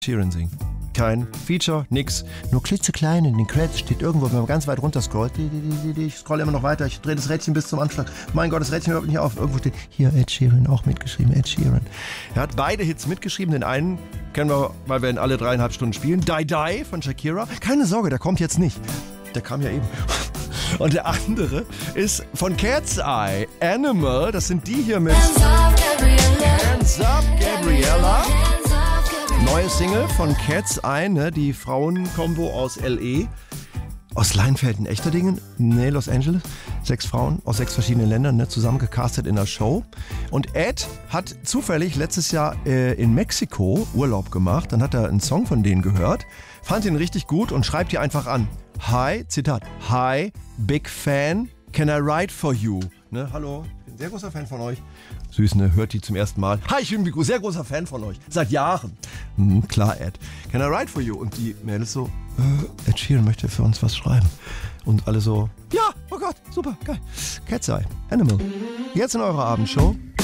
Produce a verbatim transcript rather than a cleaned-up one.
Sheeran singen. Kein Feature, nix. Nur klitzeklein in den Credits steht irgendwo, wenn man ganz weit runter scrollt. Ich scroll immer noch weiter, ich drehe das Rädchen bis zum Anschlag. Mein Gott, das Rädchen hört nicht auf. Irgendwo steht, hier Ed Sheeran, auch mitgeschrieben, Ed Sheeran. Er hat beide Hits mitgeschrieben. Den einen kennen wir, weil wir ihn alle dreieinhalb Stunden spielen. Die Die von Shakira. Keine Sorge, der kommt jetzt nicht. Der kam ja eben. Und der andere ist von Cat's Eye, Animal. Das sind die hier mit Hands Up, Gabriella. Neue Single von Cat's Eye, ne? Die Frauenkombo aus L E. Aus Leinfelden, ein echter Ding? Nee, Los Angeles. Sechs Frauen aus sechs verschiedenen Ländern, ne? Zusammen gecastet in der Show. Und Ed hat zufällig letztes Jahr äh, in Mexiko Urlaub gemacht. Dann hat er einen Song von denen gehört, fand ihn richtig gut und schreibt die einfach an. Hi, Zitat, Hi, big fan, can I write for you? Ne, hallo, ich bin ein sehr großer Fan von euch. Süß, ne, hört die zum ersten Mal. Hi, ich bin ein sehr großer Fan von euch, seit Jahren. Hm, klar, Ed, can I write for you? Und die Mädels so, äh, Ed Sheeran möchte für uns was schreiben. Und alle so, ja, oh Gott, super, geil. Cat's Eye, Animal. Jetzt in eurer Abendshow.